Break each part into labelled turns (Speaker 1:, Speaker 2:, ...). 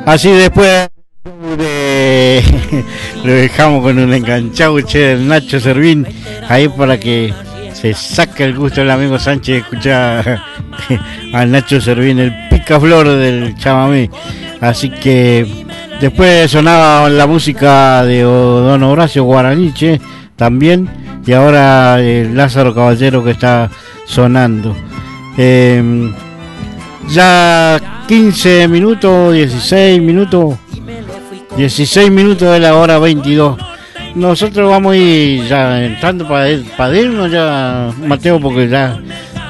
Speaker 1: Así después lo dejamos con un enganchauche del Nacho Servín ahí para que se saque el gusto del amigo Sánchez de escuchar al Nacho Servín, el picaflor del chamamé. Así que después sonaba la música de don Horacio Guaraniche también, y ahora Lázaro Caballero que está sonando. Ya 15 minutos, 16 minutos de la hora 22. Nosotros vamos a ir ya entrando para irnos ya, Mateo, porque ya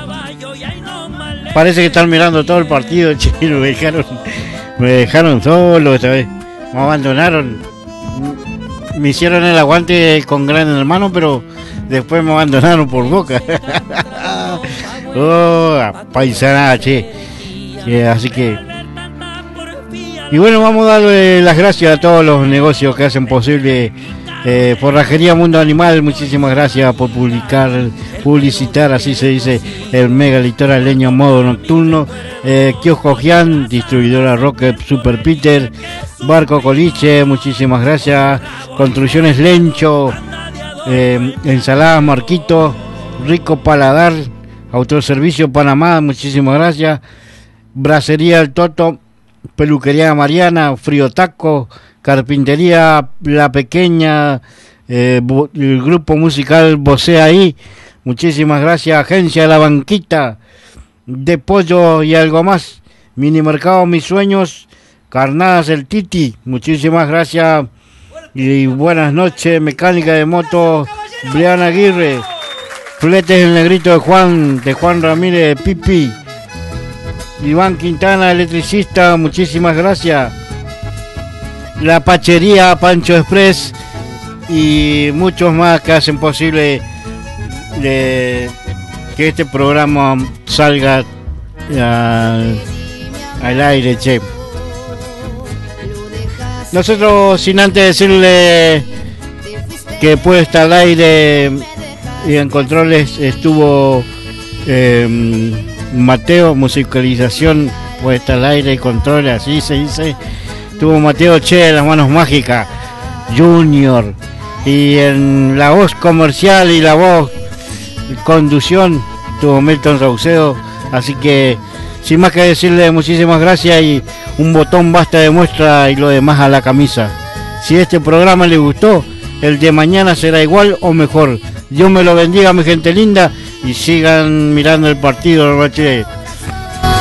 Speaker 1: parece que están mirando todo el partido. Chino, me dejaron solo esta vez, me abandonaron, me hicieron el aguante con Gran Hermano, pero después me abandonaron por Boca. Paisanada, che. Así que, y bueno, vamos a darle las gracias a todos los negocios que hacen posible. Forrajería Mundo Animal, muchísimas gracias por publicitar, así se dice, el mega litoral leño modo nocturno. Kiosco Gian, distribuidora Rocket Super Peter, Barco Coliche, muchísimas gracias. Construcciones Lencho, Ensaladas Marquito, Rico Paladar, Autoservicio Panamá, muchísimas gracias. Bracería El Toto, Peluquería Mariana, Frío Taco, Carpintería La Pequeña, el grupo musical Bocé Ahí, muchísimas gracias. Agencia La Banquita, de Pollo y Algo Más, Mini Mercado Mis Sueños, Carnadas El Titi, muchísimas gracias y buenas noches. Mecánica de motos Briana Aguirre, Fletes El Negrito de Juan Ramírez de Pipi, Iván Quintana, electricista, muchísimas gracias. La Pachería Pancho Express y muchos más que hacen posible que este programa salga al aire, che. Nosotros, sin antes decirle que puesta al aire y en controles estuvo Mateo, musicalización puesta al aire y controles, así se dice. Tuvo Mateo Che, Las Manos Mágicas, Junior, y en la voz comercial y la voz conducción tuvo Milton Saucedo. Así que sin más que decirle, muchísimas gracias y un botón basta de muestra y lo demás a la camisa. Si este programa les gustó, el de mañana será igual o mejor. Dios me lo bendiga, mi gente linda, y sigan mirando el partido, ¿no?